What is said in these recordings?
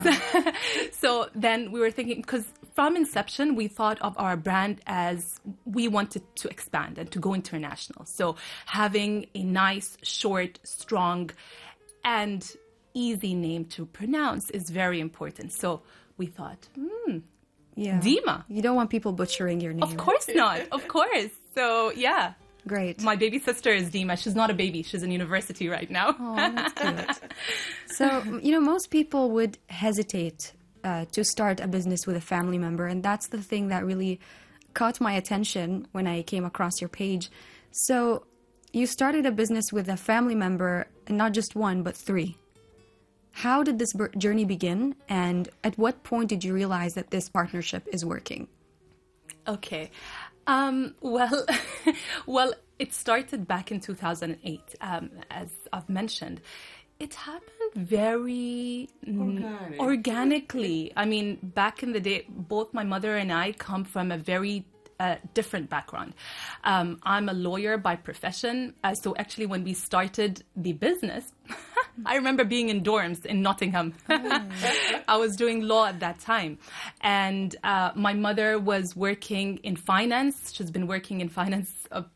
So then we were thinking, because from inception, we thought of our brand as we wanted to expand and to go international. So having a nice, short, strong, and easy name to pronounce is very important. So we thought, Dima. You don't want people butchering your name. Of course not. Of course. So, yeah. Great. My baby sister is Dima. She's not a baby. She's in university right now. Oh, that's cute. So, most people would hesitate to start a business with a family member. And that's the thing that really caught my attention when I came across your page. So you started a business with a family member, and not just one, but three. How did this journey begin? And at what point did you realize that this partnership is working? Okay. Well, it started back in 2008, as I've mentioned. It happened very organically. I mean, back in the day, both my mother and I come from a very different background. I'm a lawyer by profession. So actually, when we started the business, I remember being in dorms in Nottingham. I was doing law at that time. And my mother was working in finance. She's been working in finance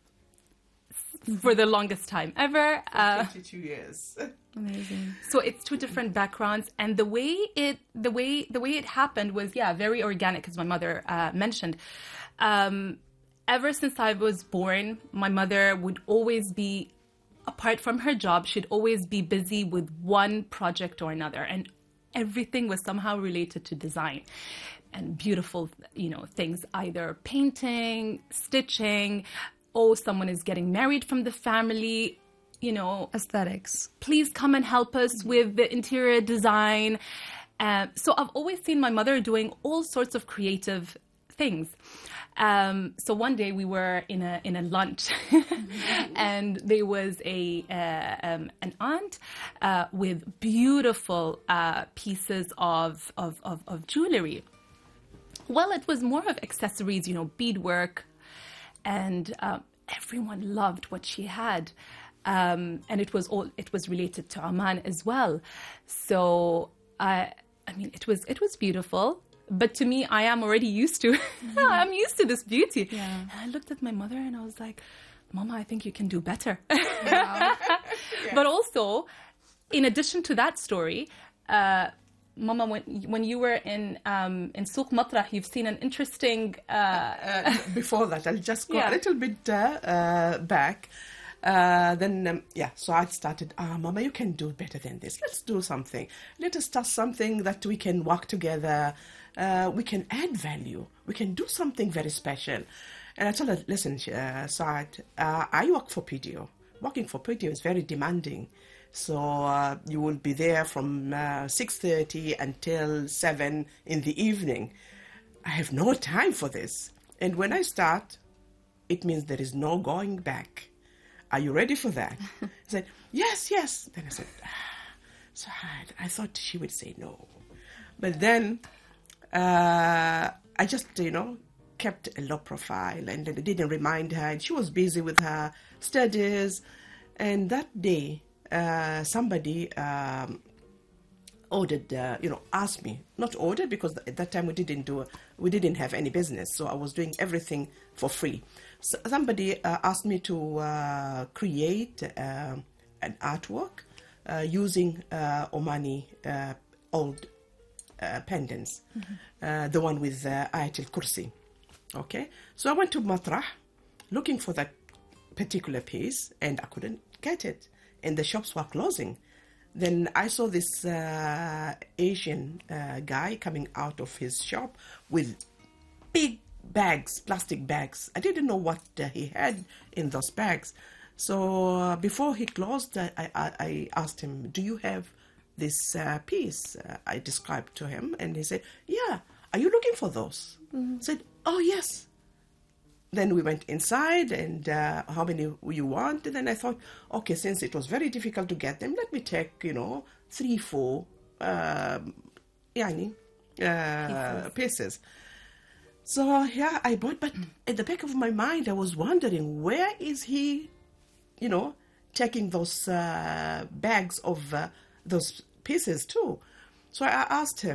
for the longest time ever. 22 years. Amazing. So it's two different backgrounds, and the way it happened was very organic, as my mother mentioned. Ever since I was born, my mother would always be, apart from her job, she'd always be busy with one project or another, and everything was somehow related to design and beautiful, things, either painting, stitching. Oh, someone is getting married from the family. Aesthetics. Please come and help us with the interior design. So I've always seen my mother doing all sorts of creative things. So one day we were in a lunch, and there was an aunt with beautiful pieces of jewelry. Well, it was more of accessories, beadwork, and everyone loved what she had. And it was related to Oman as well. So, it was beautiful. But to me, I am already used to, I'm used to this beauty. Yeah. And I looked at my mother and I was like, Mama, I think you can do better. But also, in addition to that story, Mama, when you were in Souq Matrah, you've seen an interesting... Before that, I'll just go a little bit back. So I started, Mama, you can do better than this. Let's do something. Let us start something that we can work together. We can add value. We can do something very special. And I told her, listen, Saad, I work for PDO. Working for PDO is very demanding. So you will be there from 6:30 until 7 in the evening. I have no time for this. And when I start, it means there is no going back. Are you ready for that? I said, yes. Then I said, Saad, I thought she would say no. But then I just, kept a low profile and then I didn't remind her. And she was busy with her studies. And that day, somebody ordered, asked me, not ordered because at that time we didn't have any business. So I was doing everything for free. So somebody asked me to create an artwork using Omani old pendants, the one with Ayatul Kursi. Okay, so I went to Matrah looking for that particular piece and I couldn't get it, and the shops were closing. Then I saw this Asian guy coming out of his shop with big bags, plastic bags. I didn't know what he had in those bags. So before he closed, I asked him, do you have this piece? I described to him and he said, yeah, are you looking for those? I said, oh, yes. Then we went inside and how many you want? And then I thought, okay, since it was very difficult to get them, let me take, 3-4 pieces. So, I bought, but at the back of my mind, I was wondering, where is he, taking those bags of those pieces too? So I asked him,